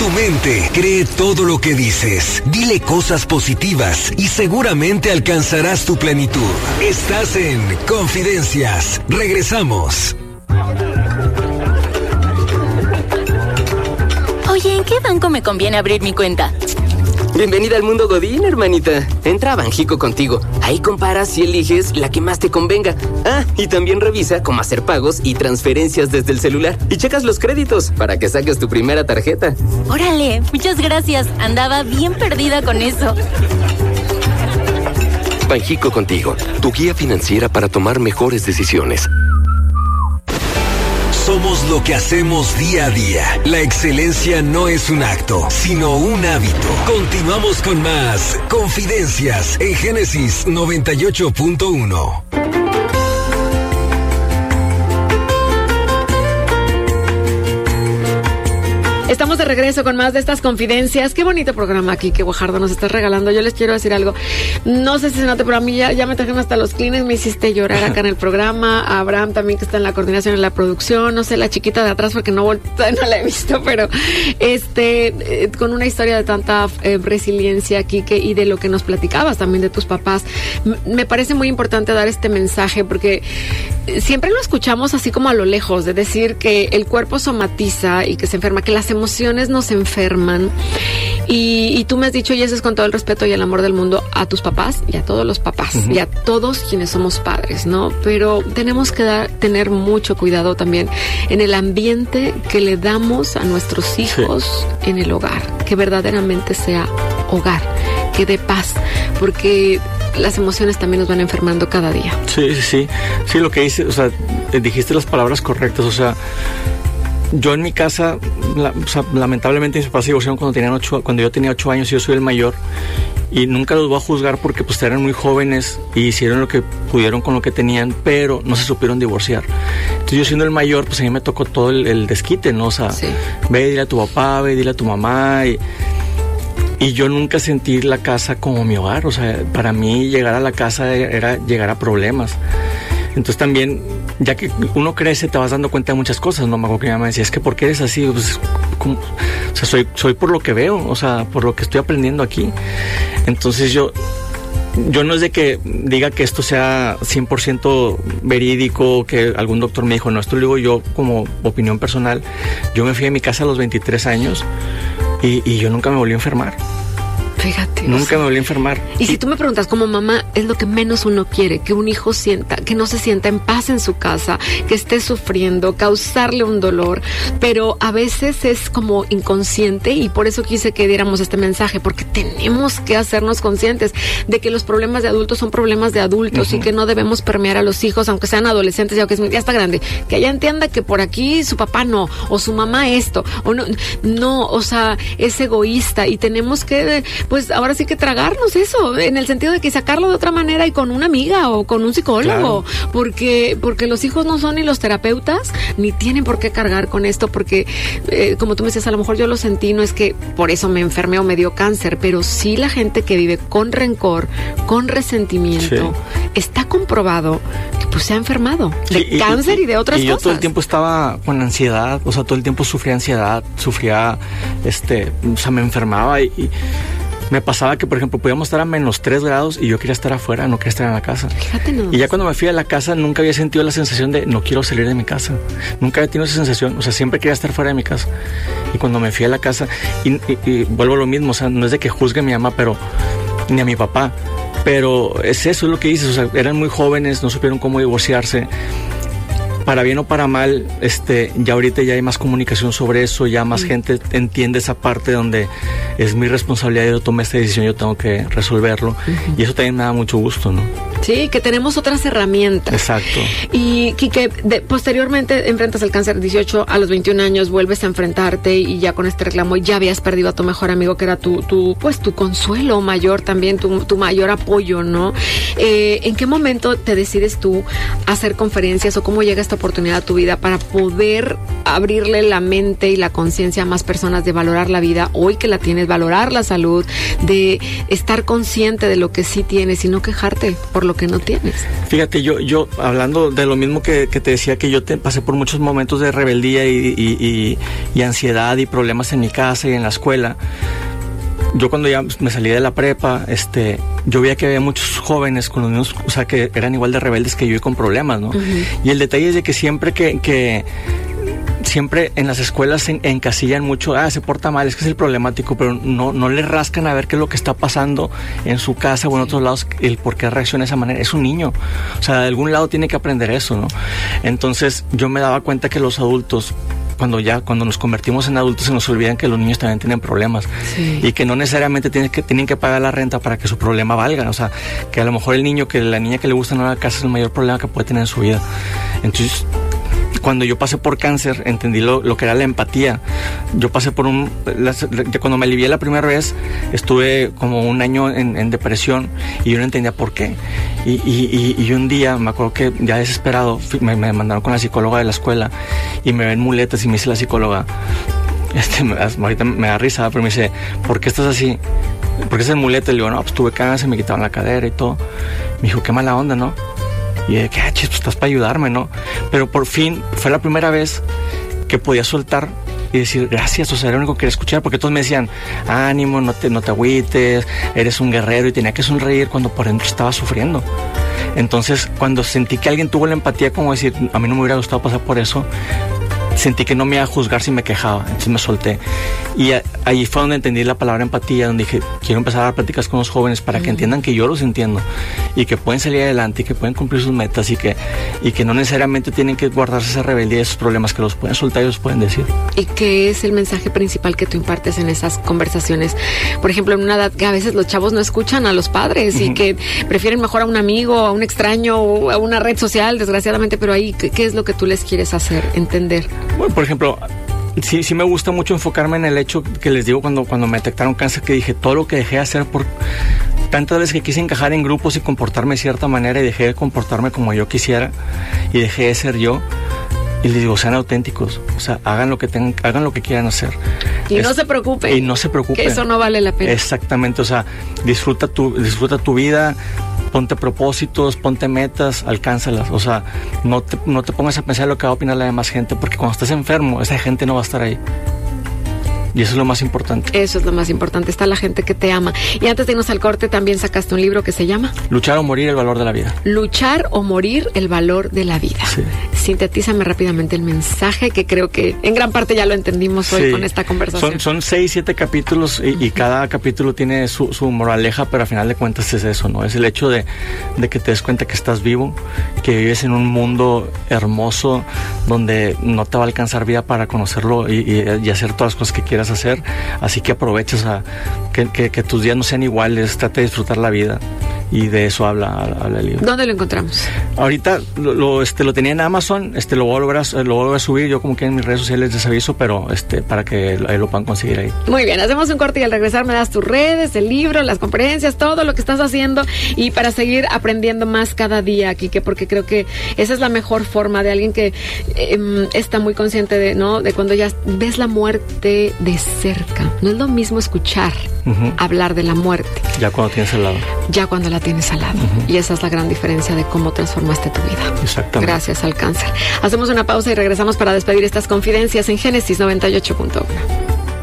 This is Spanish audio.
Tu mente cree todo lo que dices. Dile cosas positivas y seguramente alcanzarás tu plenitud. Estás en Confidencias. Regresamos. Oye, ¿en qué banco me conviene abrir mi cuenta? Bienvenida al mundo Godín, hermanita. Entra a Banjico Contigo. Ahí comparas y eliges la que más te convenga. Ah, y también revisa cómo hacer pagos y transferencias desde el celular. Y checas los créditos para que saques tu primera tarjeta. Órale, muchas gracias. Andaba bien perdida con eso. Banjico Contigo, tu guía financiera para tomar mejores decisiones. Somos lo que hacemos día a día. La excelencia no es un acto, sino un hábito. Continuamos con más Confidencias en Génesis 98.1. Estamos de regreso con más de estas confidencias. Qué bonito programa aquí que Guajardo nos está regalando. Yo les quiero decir algo. No sé si se note, pero a mí ya me trajeron hasta los clines. Me hiciste llorar acá en el programa. A Abraham también, que está en la coordinación, en la producción. No sé, la chiquita de atrás porque no la he visto, pero con una historia de tanta resiliencia, Quique, y de lo que nos platicabas también de tus papás. Me parece muy importante dar este mensaje porque siempre lo escuchamos así como a lo lejos, de decir que el cuerpo somatiza y que se enferma, que las emociones nos enferman. Y tú me has dicho, y eso es con todo el respeto y el amor del mundo, a tus papás y a todos los papás, y a todos quienes somos padres, ¿no? Pero tenemos que tener mucho cuidado también en el ambiente que le damos a nuestros hijos en el hogar, que verdaderamente sea hogar, que dé paz, porque las emociones también nos van enfermando cada día. Sí, lo que dices, o sea, dijiste las palabras correctas, o sea, yo en mi casa, lamentablemente mis papás se divorciaron cuando yo tenía 8 años y yo soy el mayor, y nunca los voy a juzgar porque pues eran muy jóvenes y hicieron lo que pudieron con lo que tenían, pero no se supieron divorciar. Entonces yo siendo el mayor, pues a mí me tocó todo el desquite, ¿no? O sea, ve y dile a tu papá, ve y dile a tu mamá, y yo nunca sentí la casa como mi hogar. O sea, para mí llegar a la casa era llegar a problemas. Entonces también, ya que uno crece, te vas dando cuenta de muchas cosas, ¿no? Me acuerdo que mi mamá decía, es que ¿por qué eres así? Pues, o sea, soy por lo que veo, o sea, por lo que estoy aprendiendo aquí. Entonces yo no es de que diga que esto sea 100% verídico, que algún doctor me dijo, no, esto lo digo yo como opinión personal. Yo me fui a mi casa a los 23 años y yo nunca me volví a enfermar. Fíjate. Nunca me volví a enfermar. Y si tú me preguntas, como mamá, es lo que menos uno quiere, que un hijo sienta, que no se sienta en paz en su casa, que esté sufriendo, causarle un dolor, pero a veces es como inconsciente, y por eso quise que diéramos este mensaje, porque tenemos que hacernos conscientes de que los problemas de adultos son problemas de adultos, y que no debemos permear a los hijos, aunque sean adolescentes, ya está grande, que ella entienda que por aquí su papá no, o su mamá esto, o no, o sea, es egoísta, y tenemos que, pues ahora sí que tragarnos eso, en el sentido de que sacarlo de otra manera y con una amiga o con un psicólogo, claro. porque los hijos no son ni los terapeutas, ni tienen por qué cargar con esto, porque como tú me decías, a lo mejor yo lo sentí, no es que por eso me enfermé o me dio cáncer, pero sí la gente que vive con rencor, con resentimiento, está comprobado que pues se ha enfermado de cáncer y de otras cosas. Y yo todo el tiempo estaba con ansiedad, o sea, todo el tiempo sufría ansiedad, o sea, me enfermaba y me pasaba que, por ejemplo, podíamos estar a -3 grados y yo quería estar afuera, no quería estar en la casa. Fíjate, no. Y ya cuando me fui a la casa nunca había sentido la sensación de no quiero salir de mi casa. Nunca había tenido esa sensación, o sea, siempre quería estar fuera de mi casa. Y cuando me fui a la casa, y vuelvo a lo mismo, o sea, no es de que juzgue a mi mamá, pero ni a mi papá, pero es eso, es lo que dices, o sea, eran muy jóvenes, no supieron cómo divorciarse. Para bien o para mal, ya ahorita ya hay más comunicación sobre eso, ya más gente entiende esa parte donde es mi responsabilidad, yo tomé esta decisión, yo tengo que resolverlo, y eso también me da mucho gusto, ¿no? Sí, que tenemos otras herramientas. Exacto. Y Quique, posteriormente enfrentas el cáncer 18, a los 21 años vuelves a enfrentarte, y ya con este reclamo ya habías perdido a tu mejor amigo, que era tu consuelo mayor también, tu mayor apoyo, ¿no? ¿En qué momento te decides tú a hacer conferencias, o cómo llega esta oportunidad a tu vida para poder abrirle la mente y la conciencia a más personas de valorar la vida hoy que la tienes, valorar la salud, de estar consciente de lo que sí tienes y no quejarte por lo lo que no tienes. Fíjate, yo hablando de lo mismo que te decía, que yo pasé por muchos momentos de rebeldía y ansiedad y problemas en mi casa y en la escuela. Yo cuando ya me salí de la prepa, yo veía que había muchos jóvenes con los mismos, o sea, que eran igual de rebeldes que yo y con problemas, ¿no? Uh-huh. Y el detalle es de que siempre siempre en las escuelas encasillan mucho, se porta mal, es que es el problemático, pero no le rascan a ver qué es lo que está pasando en su casa o en otros lados, el por qué reacciona de esa manera. Es un niño, o sea, de algún lado tiene que aprender eso, ¿no? Entonces yo me daba cuenta que los adultos, cuando nos convertimos en adultos, se nos olvidan que los niños también tienen problemas, sí, y que no necesariamente tienen que pagar la renta para que su problema valga. O sea, que a lo mejor la niña que le gusta no la casa es el mayor problema que puede tener en su vida. Entonces, cuando yo pasé por cáncer, entendí lo que era la empatía. Yo pasé por cuando me alivié la primera vez, estuve como un año en depresión y yo no entendía por qué. Y un día, me acuerdo que ya desesperado, me mandaron con la psicóloga de la escuela y me ven muletas y me dice la psicóloga, ahorita me da risa, pero me dice, ¿por qué estás así? ¿Por qué estás en muletas? Le digo, no, pues tuve cáncer, me quitaron la cadera y todo. Me dijo, qué mala onda, ¿no? Y de que, pues estás para ayudarme, ¿no? Pero por fin fue la primera vez que podía soltar y decir gracias, o sea, era lo único que quería escuchar, porque todos me decían, ánimo, no te agüites, eres un guerrero, y tenía que sonreír cuando por dentro estaba sufriendo. Entonces, cuando sentí que alguien tuvo la empatía, como decir, a mí no me hubiera gustado pasar por eso, sentí que no me iba a juzgar si me quejaba, entonces me solté. Y ahí fue donde entendí la palabra empatía, donde dije, quiero empezar a dar pláticas con los jóvenes para que entiendan que yo los entiendo y que pueden salir adelante y que pueden cumplir sus metas y que no necesariamente tienen que guardarse esa rebeldía y esos problemas, que los pueden soltar y los pueden decir. ¿Y qué es el mensaje principal que tú impartes en esas conversaciones? Por ejemplo, en una edad que a veces los chavos no escuchan a los padres, y que prefieren mejor a un amigo, a un extraño, o a una red social, desgraciadamente, pero ahí, ¿qué es lo que tú les quieres hacer entender? Bueno, por ejemplo, sí me gusta mucho enfocarme en el hecho que les digo cuando me detectaron cáncer, que dije, todo lo que dejé de hacer por tantas veces que quise encajar en grupos y comportarme de cierta manera, y dejé de comportarme como yo quisiera y dejé de ser yo. Y les digo, sean auténticos, o sea, hagan lo que quieran hacer. Y no se preocupen. Y no se preocupen. Que eso no vale la pena. Exactamente, o sea, disfruta tu vida, ponte propósitos, ponte metas, alcánzalas. O sea, no te pongas a pensar lo que va a opinar la demás gente, porque cuando estés enfermo, esa gente no va a estar ahí. Y eso es lo más importante. Eso es lo más importante. Está la gente que te ama. Y antes de irnos al corte, también sacaste un libro que se llama Luchar o morir, el valor de la vida. Luchar o morir, el valor de la vida. Sí. Sintetízame rápidamente el mensaje, que creo que en gran parte ya lo entendimos hoy con esta conversación. Son 6, 7 capítulos y cada capítulo tiene su moraleja, pero al final de cuentas es eso, ¿no? Es el hecho de que te des cuenta que estás vivo, que vives en un mundo hermoso donde no te va a alcanzar vida para conocerlo y hacer todas las cosas que quieras hacer, así que aproveches que tus días no sean iguales, trata de disfrutar la vida, y de eso habla el libro. ¿Dónde lo encontramos? Ahorita lo tenía en Amazon, lo voy a volver a subir, yo como que en mis redes sociales les aviso, pero para que lo puedan conseguir ahí. Muy bien, hacemos un corte y al regresar me das tus redes, el libro, las conferencias, todo lo que estás haciendo, y para seguir aprendiendo más cada día, Quique, porque creo que esa es la mejor forma de alguien que está muy consciente de cuando ya ves la muerte de cerca. No es lo mismo escuchar hablar de la muerte. Ya cuando tienes al lado. Ya cuando la tienes al lado. Y esa es la gran diferencia de cómo transformaste tu vida. Exactamente. Gracias al cáncer. Hacemos una pausa y regresamos para despedir estas confidencias en Génesis 98.1.